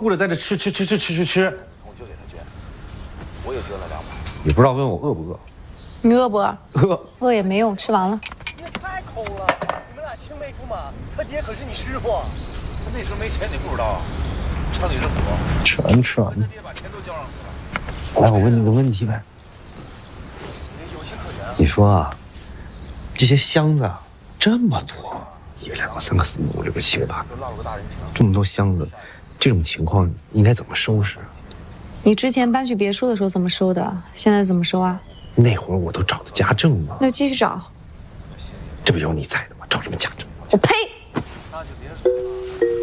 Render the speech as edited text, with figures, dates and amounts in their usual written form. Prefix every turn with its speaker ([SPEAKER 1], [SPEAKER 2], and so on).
[SPEAKER 1] 顾着在这吃。
[SPEAKER 2] 我就给他捐，我也捐了200。
[SPEAKER 1] 你不知道问我饿不饿？
[SPEAKER 3] 你饿不饿？
[SPEAKER 1] 饿。
[SPEAKER 3] 饿也没用，吃完了。
[SPEAKER 2] 你也太抠了！你们俩青梅竹马，他爹可是你师傅。他那时候没钱，你不知道啊？城里人多，
[SPEAKER 1] 全吃完了。
[SPEAKER 2] 他爹把钱都交上去了。
[SPEAKER 1] 来，我问你个问题呗。
[SPEAKER 2] 有情可原。
[SPEAKER 1] 你说啊，这些箱子啊这么多，1个、2个、3个、4个、5个、6个、7个、8个，
[SPEAKER 2] 就落了个大人情。
[SPEAKER 1] 这么多箱子，这种情况应该怎么收拾？
[SPEAKER 3] 你之前搬去别墅的时候怎么收的？现在怎么收啊？
[SPEAKER 1] 那会儿我都找的家政嘛。
[SPEAKER 3] 那就继续找。
[SPEAKER 1] 这不有你在的吗？找什么家政？
[SPEAKER 3] 我呸！
[SPEAKER 2] 那就别说了。